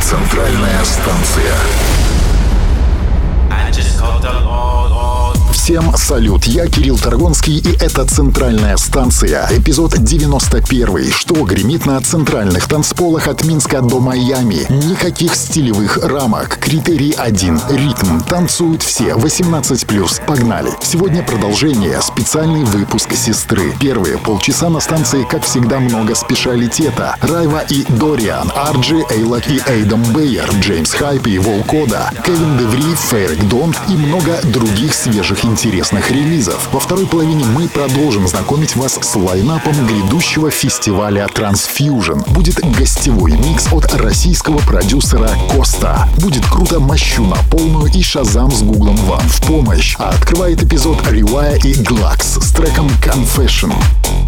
Центральная станция. Всем салют, я Кирилл Торгонский, и это «Центральная станция», эпизод 91, что гремит на центральных танцполах от Минска до Майами. Никаких стилевых рамок. Критерий один — ритм. Танцуют все, 18+. Погнали. Сегодня продолжение, специальный выпуск «Сестры». Первые полчаса на станции, как всегда, много спешалитета. Райва и Дориан, Арджи, Эйлак и Эйдам Бейер, Джеймс Хайп и Волкода, Кевин Деври, Фейрик Дон и много других свежих интересных релизов. Во второй половине мы продолжим знакомить вас с лайнапом грядущего фестиваля Transfusion. Будет гостевой микс от российского продюсера Коста. Будет круто, мощу на полную и Шазам с Гуглом вам в помощь. А открывает эпизод Ревая и Глакс с треком Confession.